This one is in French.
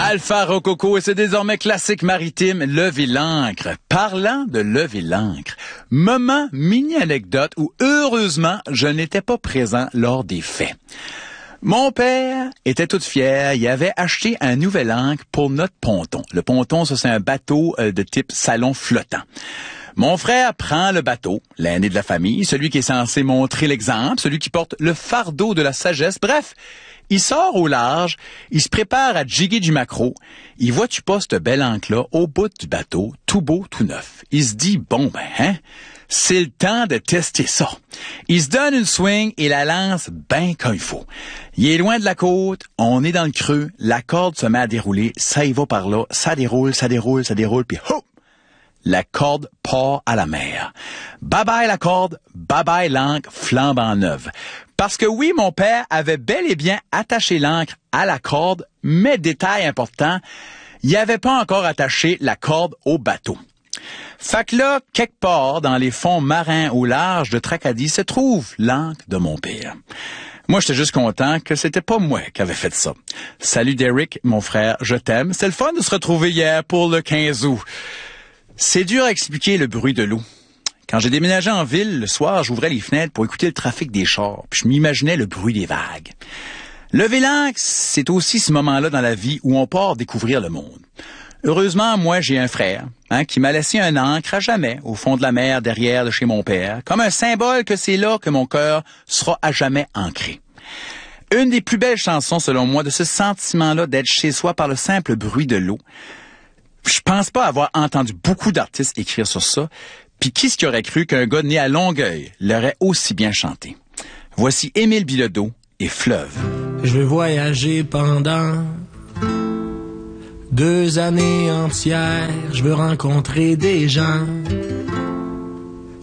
Alpha Rococo et c'est désormais classique maritime, lever l'ancre. Parlant de lever l'ancre, moment mini-anecdote où heureusement je n'étais pas présent lors des faits. Mon père était tout fier, il avait acheté un nouvel ancre pour notre ponton. Le ponton, ça c'est un bateau de type salon flottant. Mon frère prend le bateau, l'aîné de la famille, celui qui est censé montrer l'exemple, celui qui porte le fardeau de la sagesse. Bref, il sort au large, il se prépare à jiguer du maquereau. Il voit tu pas cette belle ancre-là au bout du bateau, tout beau, tout neuf. Il se dit, c'est le temps de tester ça. Il se donne une swing et la lance bien comme il faut. Il est loin de la côte, on est dans le creux, la corde se met à dérouler, ça y va par là, ça déroule, puis hop! La corde part à la mer. Bye-bye la corde, bye-bye l'ancre flambant neuve. Parce que oui, mon père avait bel et bien attaché l'ancre à la corde, mais détail important, il n'avait pas encore attaché la corde au bateau. Fait que là, quelque part dans les fonds marins au large de Tracadie se trouve l'ancre de mon père. Moi, j'étais juste content que c'était pas moi qui avait fait ça. Salut Derek, mon frère, je t'aime. C'était le fun de se retrouver hier pour le 15 août. C'est dur à expliquer le bruit de l'eau. Quand j'ai déménagé en ville, le soir, j'ouvrais les fenêtres pour écouter le trafic des chars, puis je m'imaginais le bruit des vagues. Lever l'ancre, c'est aussi ce moment-là dans la vie où on part découvrir le monde. Heureusement, moi, j'ai un frère qui m'a laissé un ancre à jamais au fond de la mer derrière de chez mon père, comme un symbole que c'est là que mon cœur sera à jamais ancré. Une des plus belles chansons, selon moi, de ce sentiment-là d'être chez soi par le simple bruit de l'eau. Je pense pas avoir entendu beaucoup d'artistes écrire sur ça, puis qui aurait cru qu'un gars né à Longueuil l'aurait aussi bien chanté? Voici Émile Bilodeau et Fleuve. Je veux voyager pendant 2 années entières, je veux rencontrer des gens